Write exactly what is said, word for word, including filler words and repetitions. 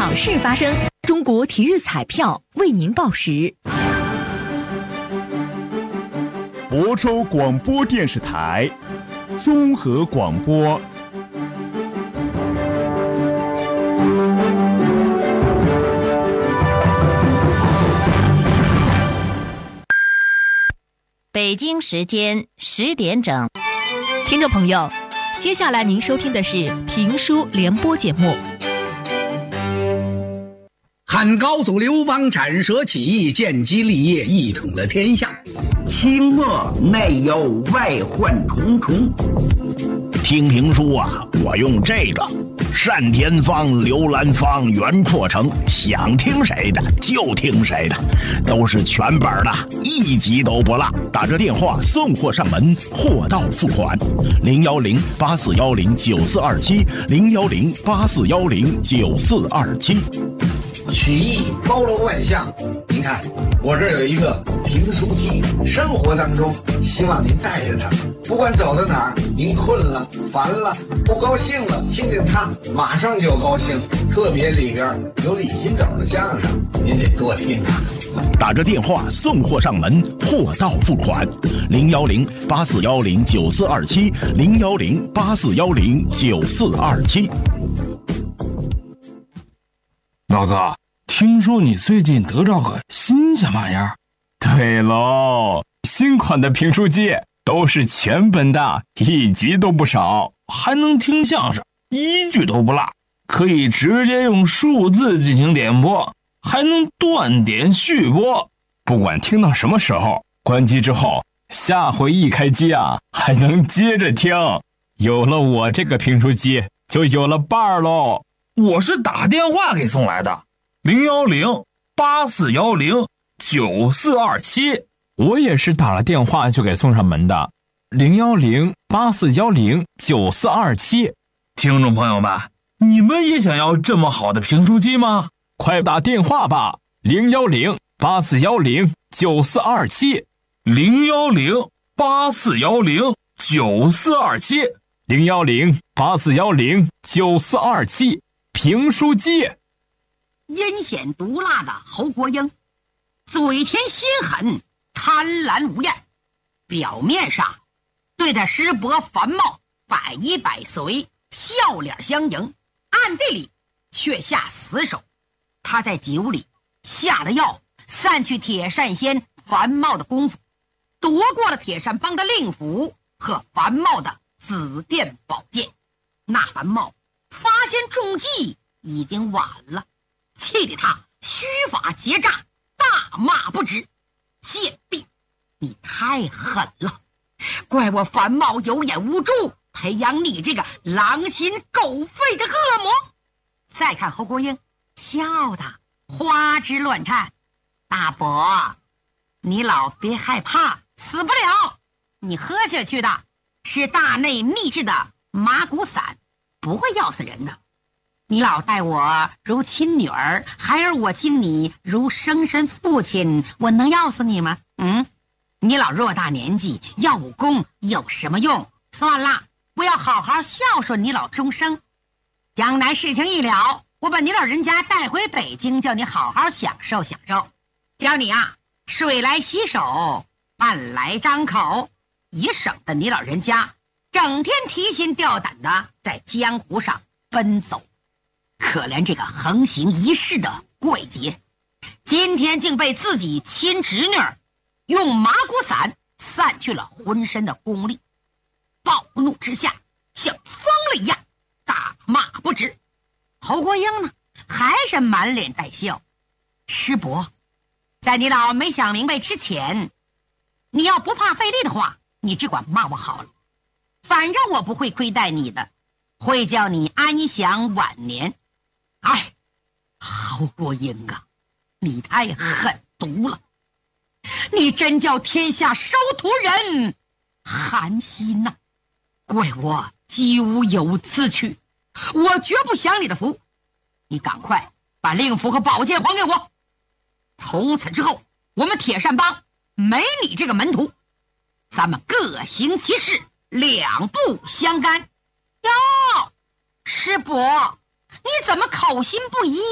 好事发生。中国体育彩票为您报时。 亳州广播电视台综合广播。 北京时间十点整， 听众朋友，接下来您收听的是评书联播节目。 汉高祖刘邦斩蛇起义，建基立业，一统了天下。 清末内忧外患重重。 听评书啊，我用这个单田芳、刘兰芳、袁阔成，想听谁的就听谁的，都是全本的，一集都不落。打着电话送货上门，货到付款。零幺零八四幺零九四二七，零幺零八四幺零九四二七。 曲艺包罗万象，您看我这有一个评书机，生活当中希望您带着它，不管走到哪儿，您困了、烦了、不高兴了，听听它，马上就高兴。特别里边有李金斗的相声，您得多听啊。 打着电话送货上门，货到付款。零幺零八四幺零九四二七，零幺零八四幺零九四二七。 老哥，听说你最近得着个新鲜玩意儿？ 对喽，新款的评书机都是全本的，一集都不少， 还能听相声，一句都不落，可以直接用数字进行点播，还能断点续播， 不管听到什么时候，关机之后，下回一开机啊，还能接着听。有了我这个评书机，就有了伴儿喽。 我是打电话给送来的，零幺零八四幺零九四二七。 我也是打了电话就给送上门的，零幺零八四幺零九四二七。 听众朋友们，你们也想要这么好的评书机吗？ 快打电话吧，零幺零八四幺零九四二七， 零幺零八四幺零九四二七， 零幺零八四幺零九四二七。评书机。 阴险毒辣的侯国英，嘴甜心狠，贪婪无厌，表面上对待师伯樊茂百依百随，笑脸相迎，暗地里却下死手。他在酒里下了药，散去铁扇仙樊茂的功夫，夺过了铁扇帮的令符和樊茂的紫电宝剑。那樊茂发现中计已经晚了，气得他虚法结账，大骂不止：贱婢，你太狠了！怪我樊茂有眼无珠，培养你这个狼心狗肺的恶魔。再看侯国英笑得花枝乱颤：大伯，你老别害怕，死不了，你喝下去的是大内秘制的麻古散，不会药死人的。你老待我如亲女儿，孩儿我敬你如生身父亲，我能药死你吗？嗯，你老偌大年纪要武功有什么用？算了，我要好好孝顺你老终生。将来事情一了，我把你老人家带回北京，叫你好好享受享受，教你啊水来洗手，饭来张口，也省得你老人家整天提心吊胆的在江湖上奔走。可怜这个横行一世的怪杰，今天竟被自己亲侄女用麻古散散去了浑身的功力，暴怒之下像疯了一样大骂不止。侯国英呢，还是满脸带笑：师伯，在你老没想明白之前，你要不怕费力的话，你只管骂我好了，反正我不会亏待你的，会叫你安享晚年。哎，侯国英啊，你太狠毒了，你真叫天下收徒人寒心呐、啊！怪我咎由自取，我绝不享你的福。你赶快把令符和宝剑还给我，从此之后我们铁扇帮没你这个门徒，咱们各行其事，两不相干。哟，师伯，你怎么口心不一